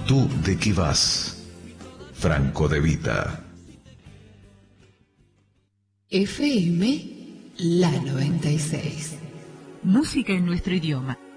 ¿Tú de qué vas? Franco De Vita. FM La 96. Música en nuestro idioma.